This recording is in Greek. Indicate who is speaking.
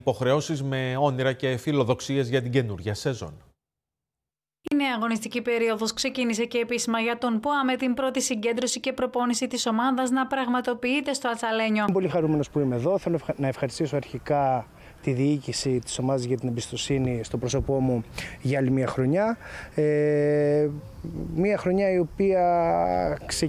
Speaker 1: Υποχρεώσεις με όνειρα και φιλοδοξίες για την καινούργια σεζόν.
Speaker 2: Η νέα αγωνιστική περίοδος ξεκίνησε και επίσημα για τον ΠΟΑ με την πρώτη συγκέντρωση και προπόνηση της ομάδας να πραγματοποιείται στο Ατσαλένιο.
Speaker 3: Είμαι πολύ χαρούμενος που είμαι εδώ. Θέλω να ευχαριστήσω αρχικά τη διοίκηση της ομάδας για την εμπιστοσύνη στο πρόσωπό μου για άλλη μια χρονιά. Μια χρονιά η οποία ξεκίνησε